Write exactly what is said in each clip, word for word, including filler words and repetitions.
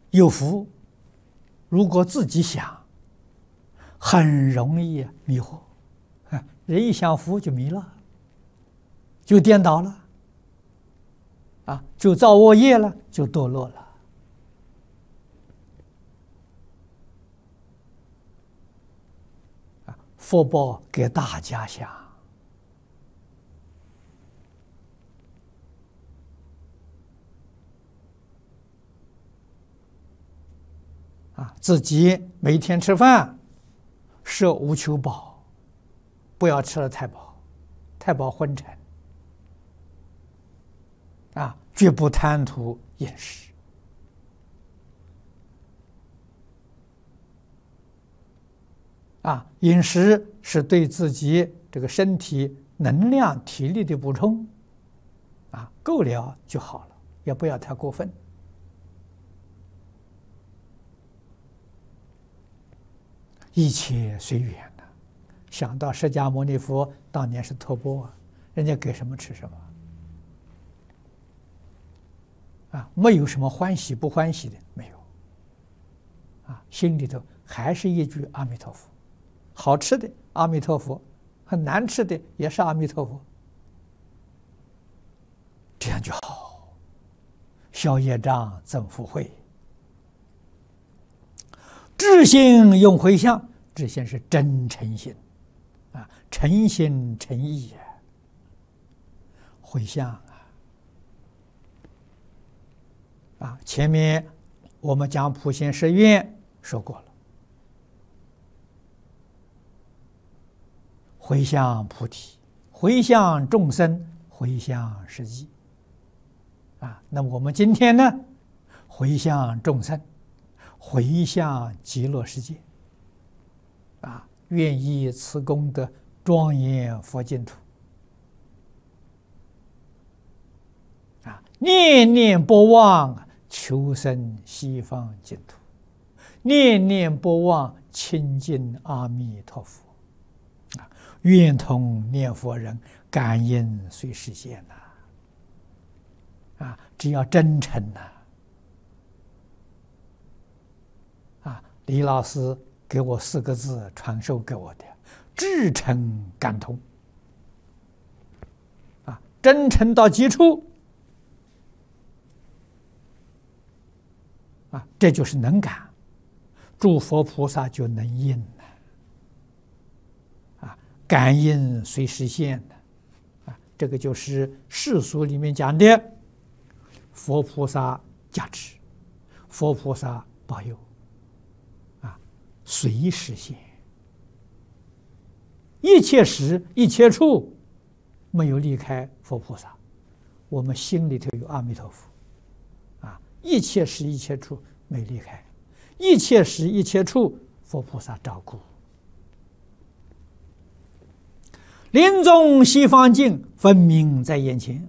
有福，如果自己想，很容易迷惑。啊，人一想福就迷了，就颠倒了，啊，就造恶业了，就堕落了。啊，佛报给大家想。啊，自己每天吃饭，摄无求饱，不要吃得太饱，太饱昏沉。啊，绝不贪图饮食。啊，饮食是对自己这个身体能量、体力的补充。啊，够了就好了，也不要太过分。一切随缘的，想到释迦牟尼佛当年是托钵啊，人家给什么吃什么，啊，没有什么欢喜不欢喜的，没有，啊，心里头还是一句阿弥陀佛，好吃的阿弥陀佛，很难吃的也是阿弥陀佛，这样就好，消业障，增福慧。至心用回向，至心是真诚心，啊，诚心诚意啊。回向啊，啊，前面我们讲普贤十愿说过了，回向菩提，回向众生，回向十际，啊，那我们今天呢，回向众生。回向极乐世界，啊，愿以此功德庄严佛净土，啊，念念不忘求生西方净土，念念不忘亲近阿弥陀佛，啊，愿同念佛人感应随实现呐，啊，只要真诚呐。李老师给我四个字传授给我的：至诚感通。啊，真诚到极处，啊，这就是能感，诸佛菩萨就能应了。啊，感应随实现的，啊，这个就是世俗里面讲的佛菩萨加持，佛菩萨保佑。随实现，一切时一切处没有离开佛菩萨，我们心里头有阿弥陀佛，啊，一切时一切处没离开，一切时一切处佛菩萨照顾。临终西方净，分明在眼前。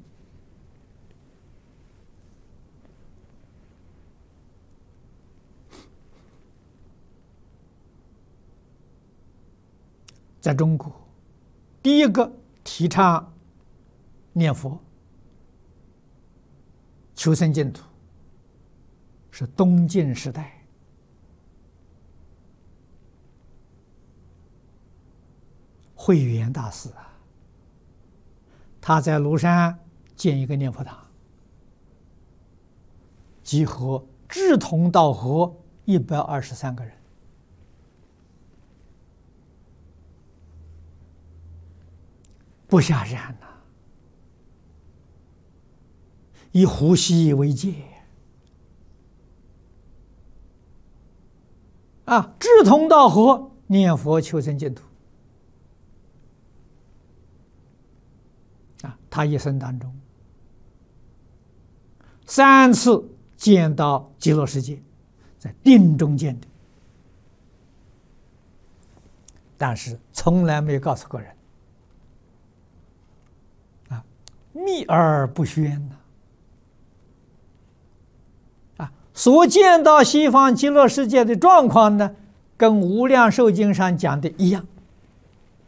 在中国，第一个提倡念佛、求生净土是东晋时代，慧远大师啊，他在庐山建一个念佛堂，集合志同道合一百二十三个人。不下山呐、啊，以呼吸为戒啊，志同道合，念佛求生净土啊。他一生当中三次见到极乐世界，在定中见的，但是从来没有告诉过人。秘而不宣呐，啊，所见到西方极乐世界的状况呢，跟《无量寿经》上讲的一样。